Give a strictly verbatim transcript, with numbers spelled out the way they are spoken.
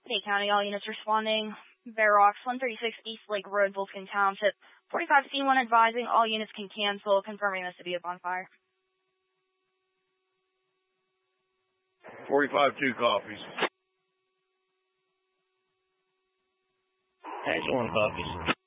Dade County, all units responding. Bear Rocks, one thirty-six East Lake Road, Vulcan Township. forty-five C one advising all units can cancel, confirming this to be a bonfire. forty-five two copies. Excellent copies.